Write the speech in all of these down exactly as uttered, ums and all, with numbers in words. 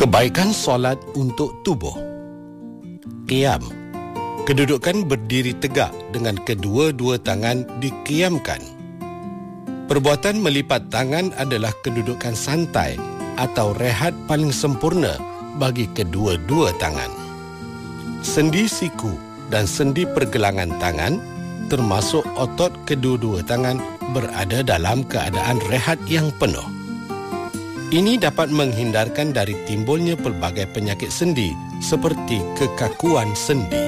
Kebaikan solat untuk tubuh. Qiyam. Kedudukan berdiri tegak dengan kedua-dua tangan diqiyamkan. Perbuatan melipat tangan adalah kedudukan santai atau rehat paling sempurna bagi kedua-dua tangan. Sendi siku dan sendi pergelangan tangan, termasuk otot kedua-dua tangan, berada dalam keadaan rehat yang penuh. Ini dapat menghindarkan dari timbulnya pelbagai penyakit sendi seperti kekakuan sendi.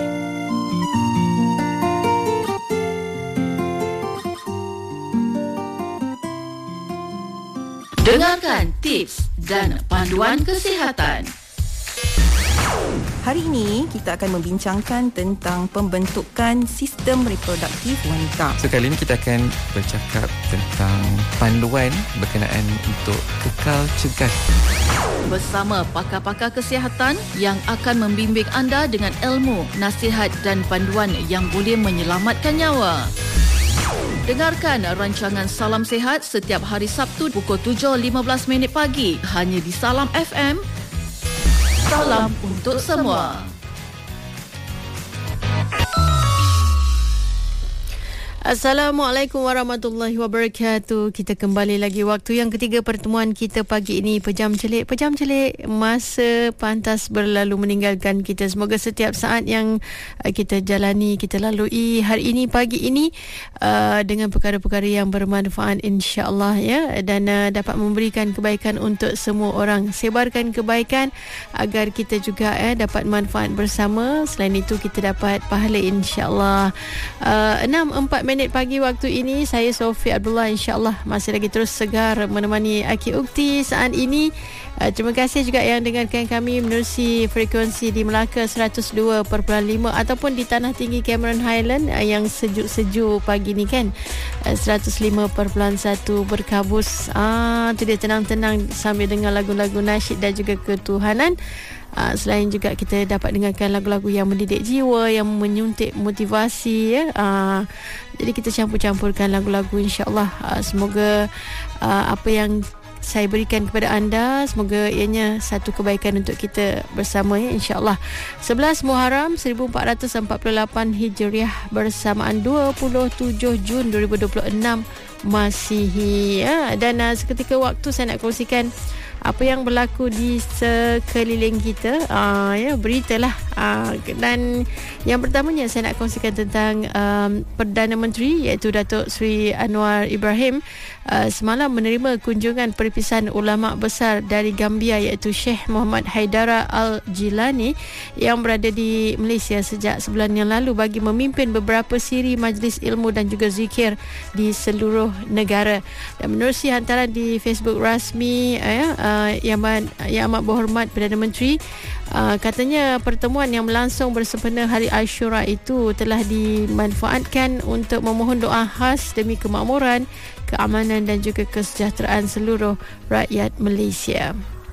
Dengarkan tips dan panduan kesihatan. Hari ini kita akan membincangkan tentang pembentukan sistem reproduktif wanita. So kali ini kita akan bercakap tentang panduan berkenaan untuk kekal cegah. Bersama pakar-pakar kesihatan yang akan membimbing anda dengan ilmu, nasihat dan panduan yang boleh menyelamatkan nyawa. Dengarkan rancangan Salam Sihat setiap hari Sabtu pukul tujuh lima belas minit pagi hanya di Salam F M. Salam untuk semua. Assalamualaikum warahmatullahi wabarakatuh. Kita kembali lagi waktu yang ketiga pertemuan kita pagi ini. Pejam celik, pejam celik, masa pantas berlalu meninggalkan kita. Semoga setiap saat yang kita jalani, kita lalui hari ini, pagi ini uh, dengan perkara-perkara yang bermanfaat insya-Allah ya, dan uh, dapat memberikan kebaikan untuk semua orang. Sebarkan kebaikan agar kita juga eh, dapat manfaat bersama. Selain itu kita dapat pahala insya-Allah. Uh, enam empat minit pagi waktu ini, saya Sofi Abdullah insya-Allah masih lagi terus segar menemani Aki Ukti saat ini. Uh, terima kasih juga yang dengarkan kami menerusi frekuensi di Melaka seratus dua perpuluhan lima ataupun di Tanah Tinggi Cameron Highland uh, yang sejuk-sejuk pagi ni kan. Uh, seratus lima perpuluhan satu berkabus. Ah, tu dia tenang-tenang sambil dengar lagu-lagu nasyid dan juga ketuhanan. Uh, selain juga kita dapat dengarkan lagu-lagu yang mendidik jiwa, yang menyuntik motivasi ya. Uh, jadi kita campur-campurkan lagu-lagu insya-Allah. Uh, semoga uh, apa yang saya berikan kepada anda, semoga ianya satu kebaikan untuk kita bersama ya insya-Allah. sebelas Muharram seribu empat ratus empat puluh lapan Hijriah bersamaan dua puluh tujuh Jun dua ribu dua puluh enam Masihi ya. Dan uh, seketika waktu saya nak kongsikan apa yang berlaku di sekeliling kita, uh, ya, beritalah. Uh, dan yang pertamanya saya nak kongsikan tentang um, Perdana Menteri iaitu Datuk Seri Anwar Ibrahim uh, semalam menerima kunjungan peripisan ulama besar dari Gambia iaitu Sheikh Muhammad Haidara Al-Jilani yang berada di Malaysia sejak sebulan yang lalu bagi memimpin beberapa siri majlis ilmu dan juga zikir di seluruh negara. Dan menerusi hantaran di Facebook rasmi uh, uh, yang, yang amat berhormat Perdana Menteri, uh, katanya pertemuan yang berlangsung bersempena Hari Ashura itu telah dimanfaatkan untuk memohon doa khas demi kemakmuran, keamanan dan juga kesejahteraan seluruh rakyat Malaysia.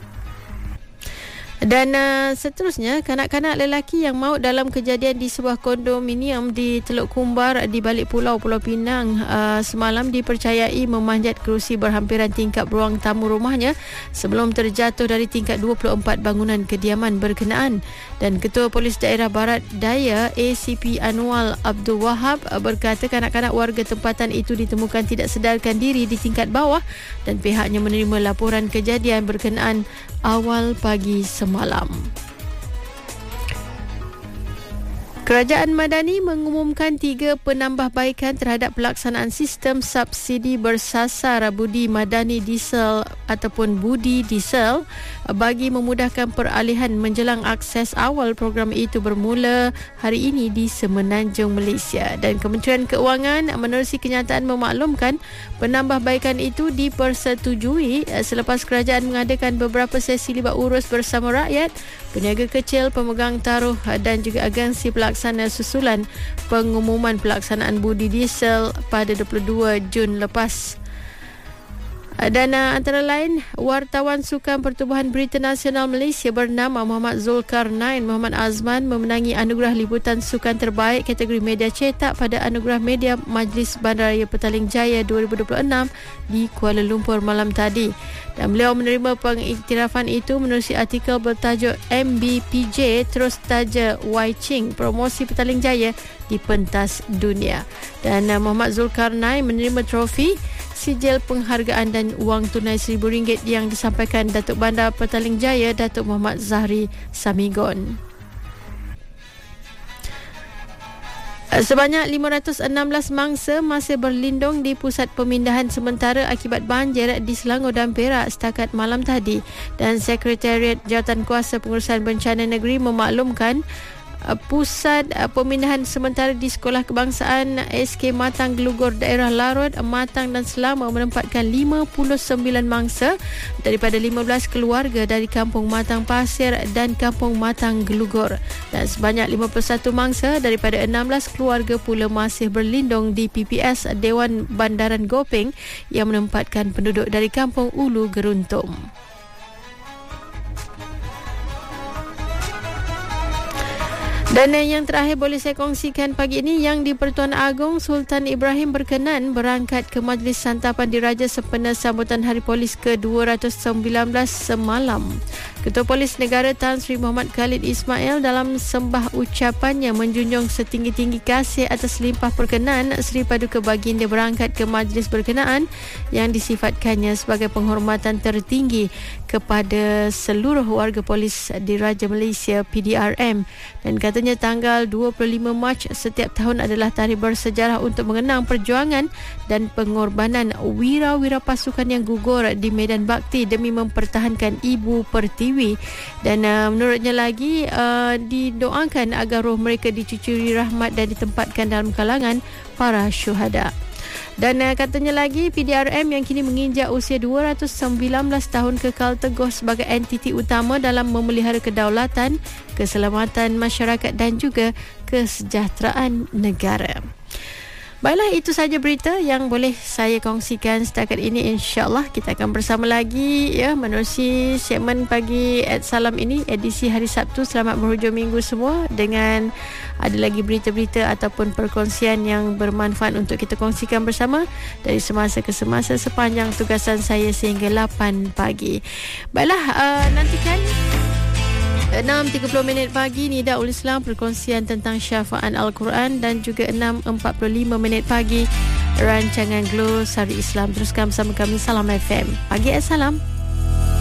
Dan uh, seterusnya, kanak-kanak lelaki yang maut dalam kejadian di sebuah kondominium di Teluk Kumbar di balik pulau Pulau Pinang uh, semalam dipercayai memanjat kerusi berhampiran tingkap ruang tamu rumahnya sebelum terjatuh dari tingkat dua puluh empat bangunan kediaman berkenaan. Dan Ketua Polis Daerah Barat Daya A C P Anwar Abdul Wahab uh, berkata kanak-kanak warga tempatan itu ditemukan tidak sedarkan diri di tingkat bawah dan pihaknya menerima laporan kejadian berkenaan awal pagi semalam. Kerajaan Madani mengumumkan tiga penambahbaikan terhadap pelaksanaan sistem subsidi bersasar Budi Madani Diesel ataupun Budi Diesel bagi memudahkan peralihan menjelang akses awal program itu bermula hari ini di Semenanjung, Malaysia. Dan Kementerian Keuangan menerusi kenyataan memaklumkan penambahbaikan itu dipersetujui selepas kerajaan mengadakan beberapa sesi libat urus bersama rakyat, peniaga kecil, pemegang taruh dan juga agensi pelaksana susulan pengumuman pelaksanaan Budi Diesel pada dua puluh dua Jun lepas. Dan uh, antara lain, wartawan Sukan Pertubuhan Berita Nasional Malaysia bernama Muhammad Zulkarnain Muhammad Azman memenangi anugerah liputan sukan terbaik kategori media cetak pada Anugerah Media Majlis Bandaraya Petaling Jaya dua ribu dua puluh enam di Kuala Lumpur malam tadi. Dan beliau menerima pengiktirafan itu menerusi artikel bertajuk M B P J Terus Taja Wai Ching Promosi Petaling Jaya di Pentas Dunia. Dan uh, Muhammad Zulkarnain menerima trofi, sijil penghargaan dan wang tunai seribu ringgit yang disampaikan Datuk Bandar Petaling Jaya Datuk Muhammad Zahri Samigon. Sebanyak lima ratus enam belas mangsa masih berlindung di pusat pemindahan sementara akibat banjir di Selangor dan Perak setakat malam tadi. Dan Sekretariat Jawatankuasa Pengurusan Bencana Negeri memaklumkan pusat pemindahan sementara di Sekolah Kebangsaan S K Matang Gelugor daerah Larut, Matang dan Selama menempatkan lima puluh sembilan mangsa daripada lima belas keluarga dari Kampung Matang Pasir dan Kampung Matang Gelugor. Dan sebanyak lima puluh satu mangsa daripada enam belas keluarga pula masih berlindung di P P S Dewan Bandaran Gopeng yang menempatkan penduduk dari Kampung Ulu Geruntum. Dan yang terakhir boleh saya kongsikan pagi ini, yang di-Pertuan Agong Sultan Ibrahim berkenan berangkat ke Majlis Santapan Diraja sempena sambutan Hari Polis ke dua ratus sembilan belas semalam. Ketua Polis Negara Tan Sri Muhammad Khalid Ismail dalam sembah ucapannya menjunjung setinggi-tinggi kasih atas limpah perkenan Sri Paduka Baginda berangkat ke majlis berkenaan yang disifatkannya sebagai penghormatan tertinggi kepada seluruh warga polis Diraja Malaysia P D R M. Dan katanya tanggal dua puluh lima Mac setiap tahun adalah tarikh bersejarah untuk mengenang perjuangan dan pengorbanan wira-wira pasukan yang gugur di medan bakti demi mempertahankan Ibu Pertiwi. Dan uh, menurutnya lagi uh, didoakan agar roh mereka dicucuri rahmat dan ditempatkan dalam kalangan para syuhada. Dan uh, katanya lagi, P D R M yang kini menginjak usia dua ratus sembilan belas tahun kekal teguh sebagai entiti utama dalam memelihara kedaulatan, keselamatan masyarakat dan juga kesejahteraan negara. Baiklah, itu saja berita yang boleh saya kongsikan setakat ini. InsyaAllah kita akan bersama lagi ya menerusi segmen Pagi at Salam ini, edisi hari Sabtu. Selamat berhujung minggu semua, dengan ada lagi berita-berita ataupun perkongsian yang bermanfaat untuk kita kongsikan bersama dari semasa ke semasa sepanjang tugasan saya sehingga lapan pagi. Baiklah, uh, nantikan enam tiga puluh minit pagi Nida Ul Islam perkongsian tentang syafaan Al-Quran, dan juga enam empat puluh lima minit pagi rancangan Glow Sari Islam. Teruskan bersama kami. Salam F M Pagi Assalam.